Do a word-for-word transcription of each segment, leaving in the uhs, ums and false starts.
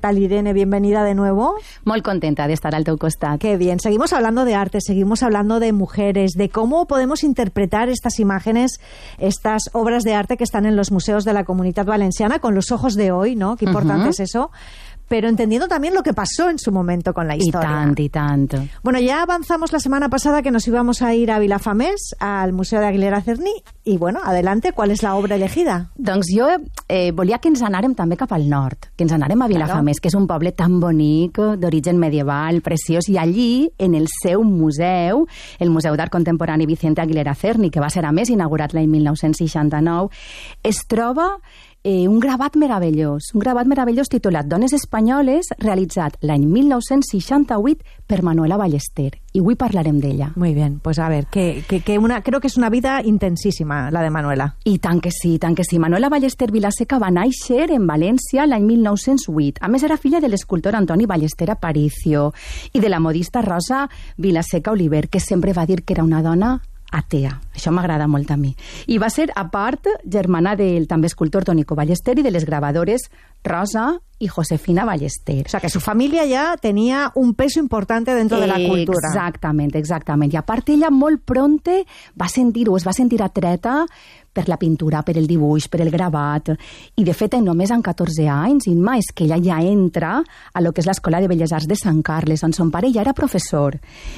tal, Irene? Bienvenida de nuevo. Muy contenta de estar al teu costat. Qué bien. Seguimos hablando de arte, seguimos hablando de mujeres, de cómo podemos interpretar estas imágenes, estas obras de arte que están en los museos de la Comunitat Valenciana con los ojos de hoy, ¿no? Qué importante uh-huh. es eso. Pero entendiendo también lo que pasó en su momento con la historia. Y tanto, y tanto. Bueno, ya avanzamos la semana pasada que nos íbamos a ir a Vilafamés, al Museu d'Aguilera Cerny, i bueno, adelante, ¿cuál es la obra elegida? Doncs jo eh, volia que ens anàrem també cap al nord, que ens anàrem a Vilafamés, claro. que és un poble tan bonic, d'origen medieval, preciós, i allí, en el seu museu, el Museu d'Art Contemporani Vicente Aguilera Cerny, que va ser a més inaugurat l'any mil nou-cents seixanta-nou, es troba Eh, un gravat meravellós, un gravat meravellós titulat Dones espanyoles, realitzat l'any mil nou-cents seixanta-vuit per Manuela Ballester. Y hoy parlarem d'ella. Muy bien, pues a ver, que, que, que una, creo que es una vida intensísima, la de Manuela. I tant que sí, tant que sí. Manuela Ballester Vilaseca va néixer en València l'any mil nou-cents vuit. A més, era filla de l'escultor Antoni Ballester Aparicio i de la modista Rosa Vilaseca Oliver, que sempre va dir que era una dona atea. Això m'agrada molt a mi. I va ser, a part, germana del també escultor Tónico Ballester i de les gravadores Rosa y Josefina Ballester. O sea, que su familia ya tenía un peso importante dentro de la cultura. Exactament, exactament. I a part, ella molt pronte va sentir, o es va sentir atreta per la pintura, per el dibuix, per el gravat. I, de fet, només amb catorze anys, Imma, és que ella ja entra a lo que és l'Escola de Belles Arts de Sant Carles, on son pare ja era professor.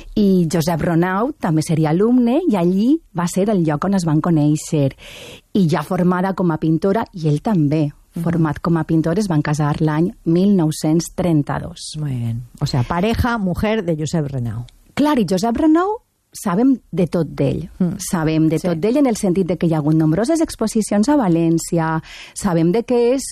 I Josep Ronau també seria alumne, i allí va ser el lloc on es van conèixer. I ja formada com a pintora, i ell també, format com a pintor, es van casar l'any mil nou-cents trenta-dos. Muy bien. O sea, pareja, mujer de Josep Renau. Clar, i Josep Renau sabem de tot d'ell. Mm. Sabem de tot sí. d'ell en el sentit de que hi ha hagut nombroses exposicions a València, sabem de que és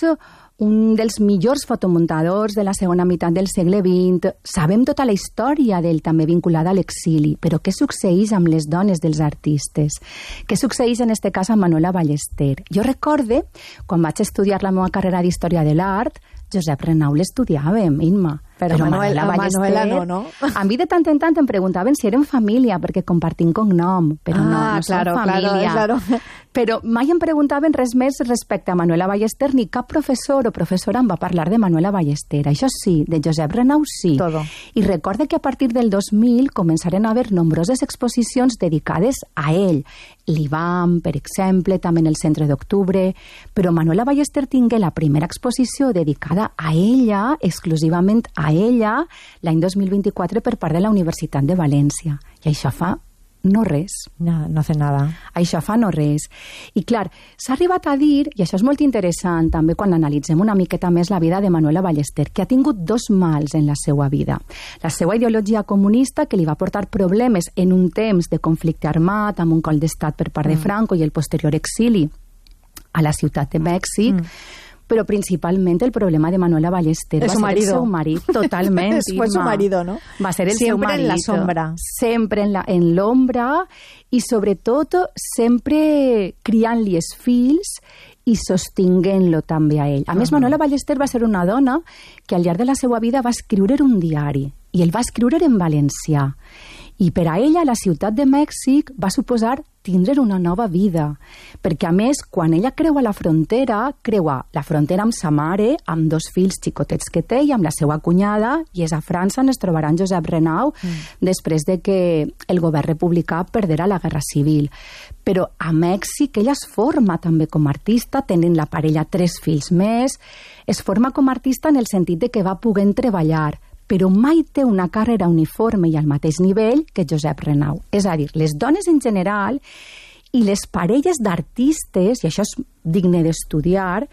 un dels millors fotomuntadors de la segona meitat del segle vint, sabem tota la història d'ell també vinculada a l'exili, però què succeeix amb les dones dels artistes? Què succeeix en este cas amb Manuela Ballester? Jo recorde, quan vaig estudiar la meva carrera d'Història de l'Art, Josep Renau l'estudiàvem, Imma. Però, però Manuel, Manuela Ballester, Manuela no, no? A mi de tant en tant em preguntaven si eren família, perquè compartim cognom, però ah, no, no claro, som família. Claro, claro. Però mai em preguntaven res més respecte a Manuela Ballester, ni cap professor o professora em va parlar de Manuela Ballester. Això sí, de Josep Renau sí. Todo. I recorde que a partir del dos mil començaren a haver nombroses exposicions dedicades a ell. L'I B A M, per exemple, també en el Centre d'Octubre, però Manuela Ballester tingué la primera exposició dedicada a ella, exclusivament a ella, l'any dos mil vint-i-quatre per part de la Universitat de València. I això fa no res. No, no hace nada. Això fa no res. I clar, s'ha arribat a dir, i això és molt interessant també quan analitzem una miqueta més la vida de Manuela Ballester, que ha tingut dos mals en la seva vida. La seva ideologia comunista, que li va portar problemes en un temps de conflicte armat, amb un col d'estat per part de Franco i el posterior exili a la ciutat de Mèxic, mm. però principalment el problema de Manuela Ballester es va ser marido. el seu marit, totalment. Fue su marido, ¿no? Va ser el siempre seu marit. en la sombra. Sempre en la, en l'ombra i sobretot sempre criant-li els fills i sostinguent-lo també a ell. A més, Manuela Ballester va ser una dona que al llarg de la seva vida va escriure un diari i el va escriure en valencià. I per a ella la ciutat de Mèxic va suposar tindre una nova vida, perquè a més, quan ella creua la frontera, creua la frontera amb sa mare, amb dos fills xicotets que té i amb la seva cunyada, i és a França on es trobarà en Josep Renau mm. després de que el govern republicà perdera la Guerra Civil. Però a Mèxic ella es forma també com a artista, tenint la parella tres fills més, es forma com a artista en el sentit de que va poder treballar, però mai té una carrera uniforme i al mateix nivell que Josep Renau. És a dir, les dones en general i les parelles d'artistes, i això és digne d'estudiar,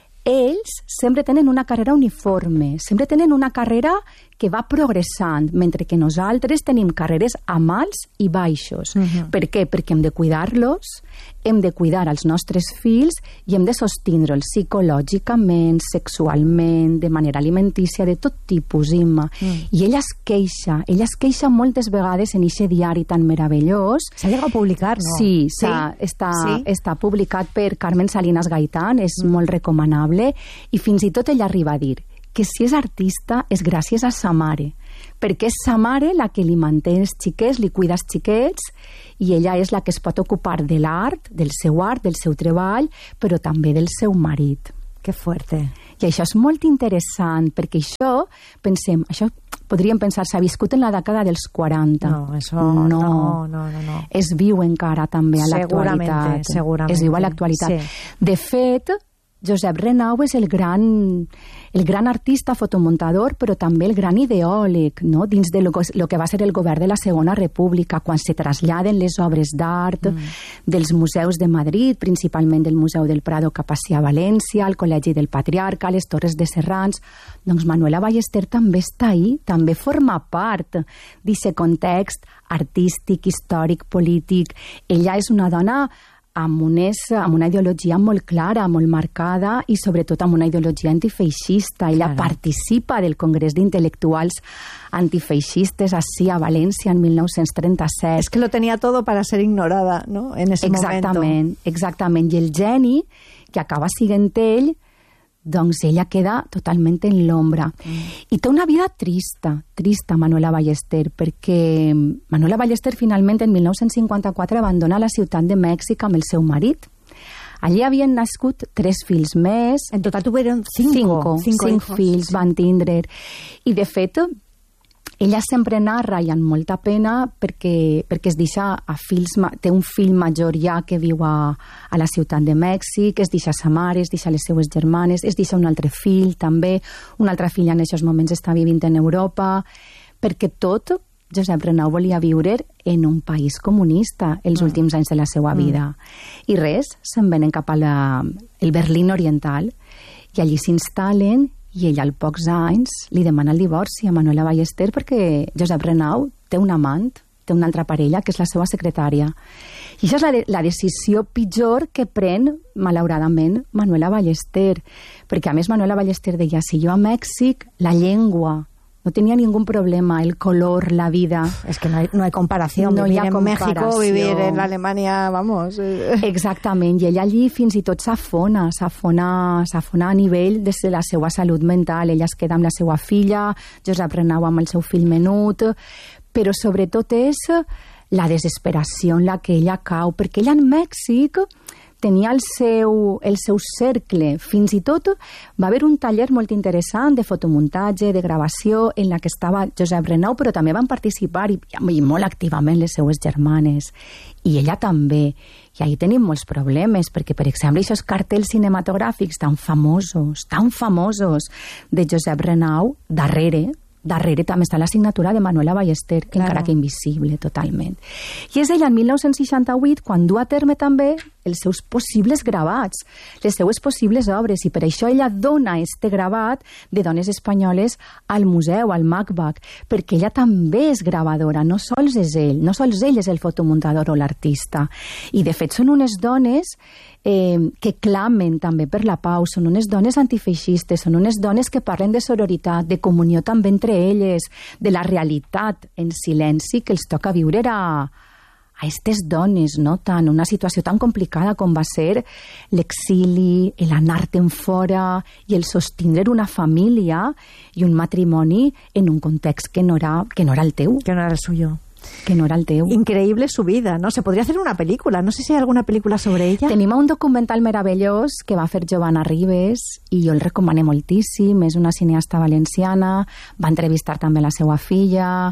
ells sempre tenen una carrera uniforme, sempre tenen una carrera que va progressant, mentre que nosaltres tenim carreres amb alts i baixos. Uh-huh. Per què? Perquè hem de cuidar-los, hem de cuidar els nostres fills i hem de sostindre'ls psicològicament, sexualment, de manera alimentícia, de tot tipus, Imma. Uh-huh. I ella es queixa, ella es queixa moltes vegades en eixe diari tan meravellós. S'ha llegat a publicar, no? Sí, sí? Està, sí? està publicat per Carmen Salinas Gaitán, és uh-huh. molt recomanable, i fins i tot ella arriba a dir que si és artista és gràcies a sa mare, perquè és sa mare la que li manté els xiquets, li cuida els xiquets, i ella és la que es pot ocupar de l'art, del seu art, del seu treball, però també del seu marit. Que fuerte. I això és molt interessant, perquè això, pensem, això podríem pensar, s'ha viscut en la dècada dels quaranta. No, això no, no, no, no, no. Es viu encara també a l'actualitat. Segurament, segurament. Es viu a l'actualitat. Sí. De fet, Josep Renau és el gran, el gran artista fotomuntador, però també el gran ideòleg, no? Dins de lo, lo que va ser el govern de la Segona República, quan se traslladen les obres d'art mm. dels museus de Madrid, principalment del Museu del Prado cap a València, al Col·legi del Patriarca, les Torres de Serrans. Doncs Manuela Ballester també està ahí, també forma part d'aquest context artístic, històric, polític. Ella és una dona amb, unes, amb una ideologia molt clara, molt marcada i sobretot amb una ideologia antifeixista. Ella claro. participa del Congrés d'Intel·lectuals Antifeixistes així a València en mil nou-cents trenta-set. És que lo tenia todo para ser ignorada, ¿no? En ese exactament, momento. Exactament. I el geni que acaba siguent ell, doncs ella queda totalment en l'ombra. Mm. I té una vida trista, trista Manuela Ballester, perquè Manuela Ballester finalment en mil nou-cents cinquanta-quatre abandona la ciutat de Mèxic amb el seu marit. Allí havien nascut tres fills més. En total tuvieron cinco. Cinco, cinco, cinc fills van tindre. I de fet, ella sempre narra i amb molta pena perquè, perquè es deixa a fills, té un fill major ja que viu a, a la ciutat de Mèxic, es deixa sa mare, es deixa les seues germanes, es deixa un altre fill també, una altra filla en aquests moments està vivint en Europa, perquè tot Josep Renau volia viure en un país comunista els mm. últims anys de la seva vida. Mm. I res, se'n venen cap a la, el Berlín oriental i allí s'instal·len. I ella, al pocs anys, li demana el divorci a Manuela Ballester perquè Josep Renau té un amant, té una altra parella, que és la seva secretària. I això és la, de, la decisió pitjor que pren, malauradament, Manuela Ballester. Perquè, a més, Manuela Ballester deia, si jo a Mèxic, la llengua, no tenía ningún problema, el color, la vida. Es que no hay, no hay comparación. No vivir hi ha en comparació. México, vivir en Alemania, vamos. Exactament, i ella allí fins i tot s'afona, s'afona, s'afona a nivell de la seva salut mental. Ella es queda amb la seva filla, Josep Renau amb el seu fill menut, però sobretot és la desesperació en la que ella cau, perquè ella en Mèxic tenia el seu, el seu cercle. Fins i tot va haver un taller molt interessant de fotomuntatge, de gravació, en la que estava Josep Renau, però també van participar i, i molt activament les seues germanes. I ella també. I ahí tenim molts problemes, perquè, per exemple, aquests cartells cinematogràfics tan famosos, tan famosos de Josep Renau, darrere, darrere també està la signatura de Manuela Ballester, que claro. encara que invisible totalment. I és ella en mil nou-cents seixanta-vuit quan du a terme també els seus possibles gravats, les seues possibles obres, i per això ella dona este gravat de dones espanyoles al museu, al MACBAC, perquè ella també és gravadora, no sols és ell, no sols ell és el fotomuntador o l'artista. I de fet són unes dones eh, que clamen també per la pau, són unes dones antifeixistes, són unes dones que parlen de sororitat, de comunió també entre elles, de la realitat en silenci que els toca viure a a aquestes dones, no? Tan, una situació tan complicada com va ser l'exili, l'anar-te'n fora i el sostindre una família i un matrimoni en un context que no era, que no era el teu. Que no era el suyo. Que no era el teu. Increíble su vida, ¿no? Se podría hacer una película. No sé si hay alguna película sobre ella. Tenim un documental meravellós que va fer Giovanna Ribes i jo el recomano moltíssim. És una cineasta valenciana, va entrevistar també la seva filla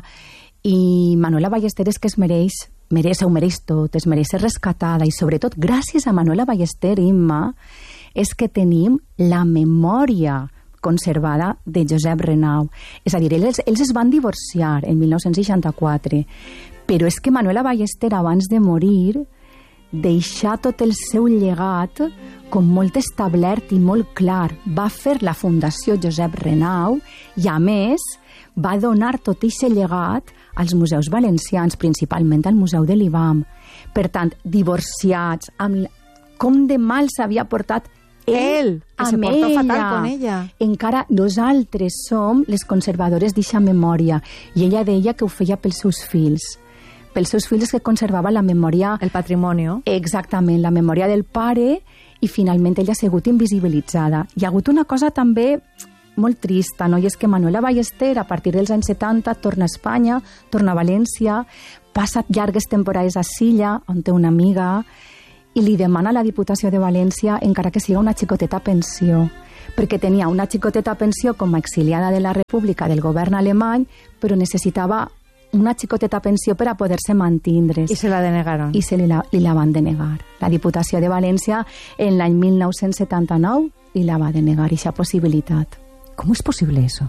i Manuela Ballester és que es mereix mereix, ho mereix tot, es mereix ser rescatada i sobretot gràcies a Manuela Ballester, Imma, és que tenim la memòria conservada de Josep Renau. És a dir, ells, ells es van divorciar en mil nou-cents seixanta-quatre, però és que Manuela Ballester abans de morir deixà tot el seu llegat com molt establert i molt clar. Va fer la Fundació Josep Renau i a més va donar tot aquest llegat als museus valencians, principalment al Museu de l'I B A M. Per tant, divorciats, amb com de mal s'havia portat ell, ell que se portó fatal con ella. Encara nosaltres som les conservadores d'aquesta memòria. I ella deia que ho feia pels seus fills. Pels seus fills que conservava la memòria... El patrimonio. Exactament, la memòria del pare, i finalment ella ha sigut invisibilitzada. Hi ha hagut una cosa també molt trista, no? I és que Manuela Ballester, a partir dels anys setanta, torna a Espanya, torna a València, passa llargues temporades a Silla, on té una amiga, i li demana a la Diputació de València, encara que siga una xicoteta pensió, perquè tenia una xicoteta pensió com a exiliada de la República del govern alemany, però necessitava una xicoteta pensió per a poder-se mantindre. I se la denegaron. I se li la, li la van denegar. La Diputació de València en l'any mil nou-cents setanta-nou li la va denegar, aquesta possibilitat. Com és possible eso?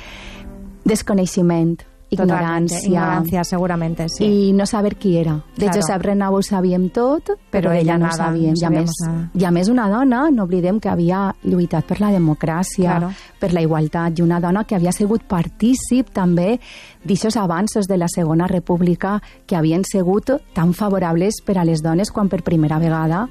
Desconeixement, ignorància. Ignorància, seguramente, sí. I no saber qui era. De Claro. Josep Renau ho sabíem tot, però, Però ella ella no ho nada, sabíem. no I, a més, sabíamos nada. I a més una dona, no oblidem que havia lluitat per la democràcia, Claro. per la igualtat, i una dona que havia sigut partícip també d'aixòs avanços de la Segona República que havien sigut tan favorables per a les dones quan per primera vegada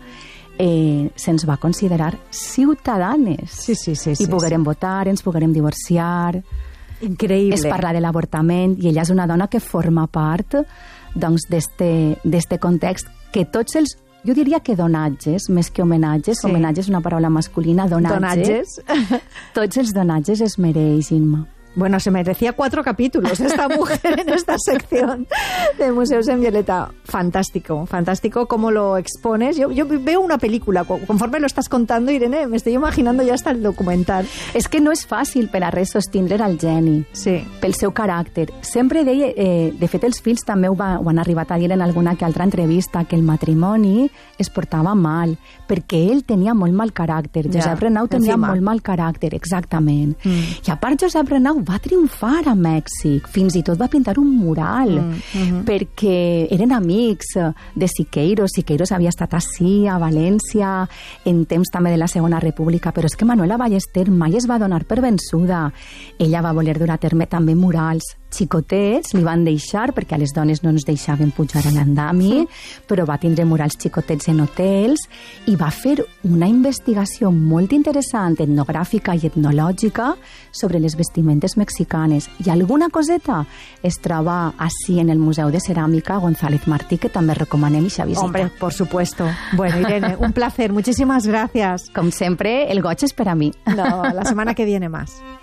eh, se'ns va considerar ciutadanes. Sí, sí, sí. I sí, poguérem sí. votar, ens poguérem divorciar. Increïble. Es parla de l'avortament i ella és una dona que forma part doncs, d'este context que tots els, jo diria que donatges, més que homenatges, Sí. homenatge és una paraula masculina, donatges, Donatges. tots els donatges es mereix, Imma. Bueno, se merecía cuatro capítulos esta mujer en esta sección de Museos en Violeta. Fantástico, fantástico cómo lo expones. Yo, yo veo una película, conforme lo estás contando, Irene, me estoy imaginando ya hasta el documental. És que no és fàcil per a res sostindre el geni, Sí. pel seu caràcter. Sempre deia, eh, de fet els fills també ho, va, ho han arribat a dir en alguna que altra entrevista, que el matrimoni es portava mal, perquè ell tenia molt mal caràcter. Ja, Josep Renau tenia encima. molt mal caràcter, exactament. Mm. I a part Josep Renau va triomfar a Mèxic, fins i tot va pintar un mural, Mm, mm-hmm. perquè eren amics de Siqueiros. Siqueiros havia estat ací, a València, en temps també de la Segona República, però és que Manuela Ballester mai es va donar per vençuda. Ella va voler dur a terme també murals xicotets, li van deixar, perquè a les dones no ens deixaven pujar a l'andami, però va tindre murals xicotets en hotels i va fer una investigació molt interessant, etnogràfica i etnològica, sobre les vestimentes mexicanes. I alguna coseta es troba així en el Museu de Ceràmica González Martí, que també recomanem ixa visita. Hombre, por supuesto. Bueno, Irene, un placer. Muchísimas gracias. Com sempre, el goig és per a mi. No, la semana que viene más.